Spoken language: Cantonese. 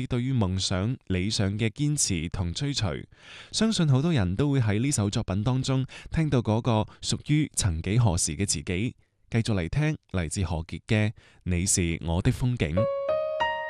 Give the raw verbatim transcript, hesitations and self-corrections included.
對於夢想、理想嘅堅持同追隨。相信好多人都會喺呢首作品當中聽到嗰個屬於曾幾何時嘅自己。繼續嚟聽嚟自何潔嘅《你是我的風景》。